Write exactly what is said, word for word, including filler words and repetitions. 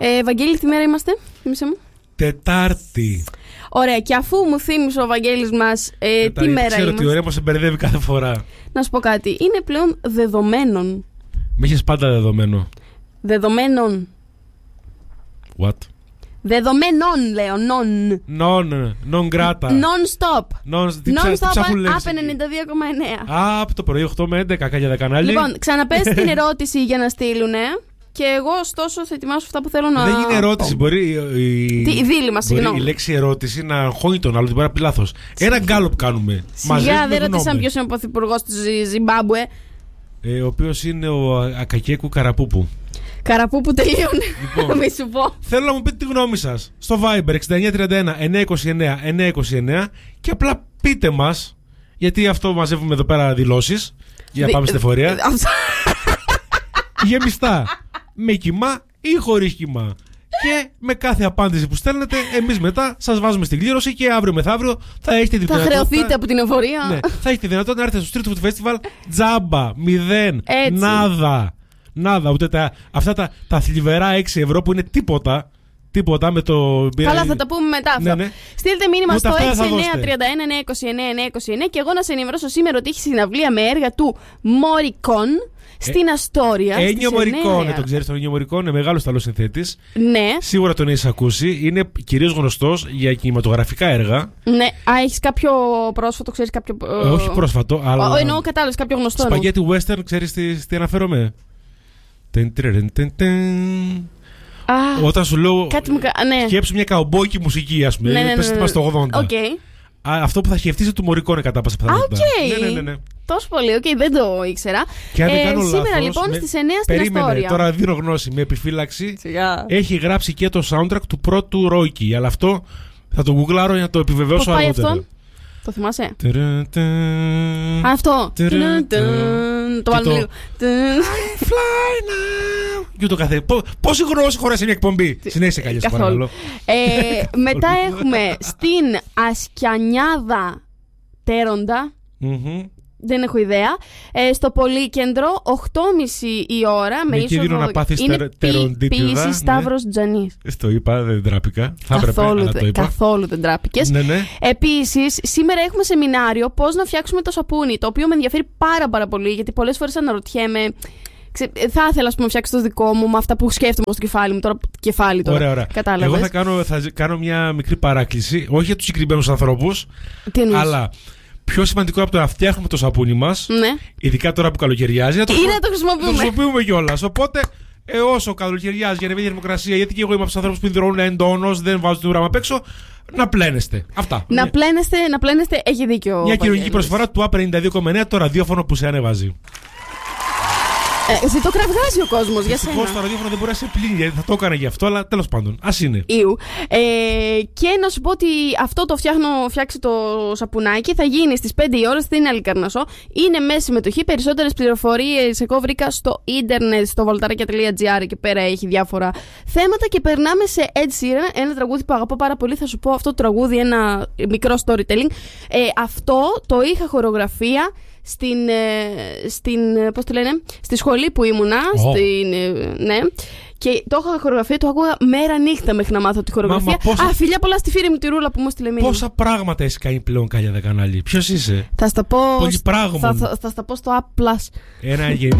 Ε, Βαγγέλη, τι μέρα είμαστε, θύμισε μου. Τετάρτη. Ωραία, και αφού μου θύμισε ο Βαγγέλης μας ε, τι μέρα ξέρω είμαστε. τι ωραία μας εμπερδεύει κάθε φορά. Να σου πω κάτι, είναι πλέον δεδομένων. Με έχεις πάντα δεδομένο. Δεδομένων. What? Δεδομένων, λέω, non. Non, non grata. Non-stop. Non, τι ψά, Non-stop, τι απ' ενενήντα δύο κόμμα εννέα. Α, από το πρωί οκτώ με έντεκα, κάγια δε κανάλι. Λοιπόν, ξαναπες την ερώτηση για να στείλουνε. Και εγώ, ωστόσο, θα ετοιμάσω αυτά που θέλω να. Δεν είναι ερώτηση. Μπορεί, η... Τι, η δίλημα, συγγνώμη. Μπορεί η λέξη ερώτηση να αγχώνει τον άλλο, την μπορεί να πει λάθος. Ένα γκάλωπ κάνουμε. Σιγά, δεν ρωτήσαμε ποιος είναι ο πρωθυπουργός του Ζιμπάμπουε. Ε, ο οποίος είναι ο Ακακέκου Καραπούπου. Καραπούπου τελείωνε. Λοιπόν, μη σου πω. Θέλω να μου πείτε τη γνώμη σας στο Viber εξήντα εννιά τριάντα ένα εννιακόσια είκοσι εννέα εννιακόσια είκοσι εννέα και απλά πείτε μας, γιατί αυτό μαζεύουμε εδώ πέρα δηλώσεις για να πάμε στην εφορία. Γεμιστά. Με κοιμά ή χωρίς κοιμά. Και με κάθε απάντηση που στέλνετε, εμείς μετά σας βάζουμε στην κλήρωση και αύριο μεθαύριο θα έχετε τη δυνατότητα. Θα χρεωθείτε από την εφορία. Ναι, θα έχετε δυνατότητα να έρθετε στο Street Food Festival τζάμπα, μηδέν, έτσι. νάδα. Νάδα, ούτε τα, αυτά τα, τα θλιβερά έξι ευρώ που είναι τίποτα. Τίποτα με το. Καλά, θα τα πούμε μετά αυτό. Ναι, ναι. Στείλτε μήνυμα στο έξι εννιά τριάντα ένα εννιακόσια είκοσι εννέα εννιακόσια είκοσι εννέα και εγώ να σε ενημερώσω σήμερα ότι έχει συναυλία με έργα του Morricone στην Αστόρια. Ένιο Morricone, τον ξέρεις τον Ένιο Morricone, είναι μεγάλος Ιταλός συνθέτης. Ναι. Σίγουρα τον έχεις ακούσει. Είναι κυρίως γνωστός για κινηματογραφικά έργα. Ναι. Α, έχεις κάποιο πρόσφατο, ξέρεις κάποιο. Ε, όχι πρόσφατο, αλλά. Εννοώ κατάλαβες κάποιο γνωστό. Σπαγγέτι western, ξέρεις τι, τι αναφέρομαι. Τεν, τεν, τεν, τεν. Ah, όταν σου λέω. Κάτι μου... ναι. Σκέψου μια καουμπόικη μουσική, ας πούμε. Ναι, ναι, ναι, ναι, ναι. στο ογδόντα. Okay. Α, αυτό που θα σκεφτείς του Morricone κατά πάσα πιθανότητα. Okay. Ναι, ναι, ναι, ναι. Τόσο πολύ, οκ, okay, δεν το ήξερα. Και αν δεν ε, κάνω σήμερα λάθος, λοιπόν με... στις εννέα στην Περίμενε, Αστόρια. Τώρα δίνω γνώση με επιφύλαξη. Σιγά. Έχει γράψει και το soundtrack του πρώτου Rocky. Αλλά αυτό θα το γκουγκλάρω για να το επιβεβαιώσω πώς πάει αργότερα. Αυτό? Το θυμάσαι? Τερε, τε... Αυτό. Τερε, τε... Το βάλουμε λίγο. I fly now. Και ούτω καθέ. Πόση γνώση χωράει σε μια εκπομπή? Συνέχισε καλώς, παρακαλώ. Μετά έχουμε στην Ασκιανιάδα Τέροντα. Δεν έχω ιδέα. Ε, στο Πολύκεντρο, οκτώ και μισή η ώρα. Με είσοδο. Να πάθεις είναι ποιήση ναι. Σταύρος Τζανής. Το είπα, δεν τράπηκα. Θα καθόλου, έπρεπε, δε, το καθόλου δεν τράπηκες. Ναι, ναι. Επίσης, σήμερα έχουμε σεμινάριο πώς να φτιάξουμε το σαπούνι. Το οποίο με ενδιαφέρει πάρα, πάρα πολύ, γιατί πολλές φορές αναρωτιέμαι. Ξε... Θα ήθελα ας πούμε, να φτιάξω το δικό μου με αυτά που σκέφτομαι στο κεφάλι μου. Τώρα, κεφάλι τώρα. Ωραία, ωραία. Κατάλαβες. Εγώ θα κάνω, θα κάνω μια μικρή παράκληση. Όχι για τους συγκεκριμένους ανθρώπους. Τι εννοείς? Αλλά πιο σημαντικό από το να φτιάχνουμε το σαπούνι μας, ναι. ειδικά τώρα που καλοκαιριάζει, να το, είναι να το χρησιμοποιούμε. Το χρησιμοποιούμε κιόλας. Οπότε, ε, όσο καλοκαιριάζει για να μην δημοκρασία, γιατί και εγώ είμαι από τους ανθρώπους που υδρώνουν εντόνως, δεν βάζουν την ουρά απ' έξω, να πλένεστε. Αυτά. Να πλένεστε, να πλένεστε, έχει δίκιο. Μια κοινωνική προσφορά του Α ενενήντα δύο κόμμα εννέα, το ραδιόφωνο που σε ανεβάζει. Ε, εσύ το κραυγάζει ο κόσμος για σένα. Δυστυχώς το ραδιόφωνο δεν μπορεί να σε πλύνει, γιατί θα το έκανα γι' αυτό, αλλά τέλος πάντων. Ας είναι. Ιου. Ε, και να σου πω ότι αυτό το φτιάχνω, φτιάξει το σαπουνάκι θα γίνει στις πέντε η ώρα στην Αλικαρνασσό. Είναι με συμμετοχή. Περισσότερες πληροφορίες εγώ βρήκα στο ίντερνετ, στο voltarakia τελεία gr. Εκεί πέρα έχει διάφορα θέματα. Και περνάμε σε Ed Sheeran, ένα τραγούδι που αγαπώ πάρα πολύ. Θα σου πω αυτό το τραγούδι, ένα μικρό storytelling. Ε, αυτό το είχα χορογραφία. Στην, στην, πώς το λένε, στη σχολή που ήμουνα, oh. στην, ναι, και το είχα χορογραφία, το άκουγα μέρα νύχτα μέχρι να μάθω τη χορογραφία. Μα, πόσα... Α, φιλιά πολλά στη φίλη μου τη Ρούλα που μου στείλε μήνυμα. Πόσα πράγματα έχει κάνει πλέον, Κάλια, δε κανάλι. Ποιος είσαι? Θα στα πω, Πολύ πράγμα. Θα, θα, θα στα πω στο A+. Ένα γεννή.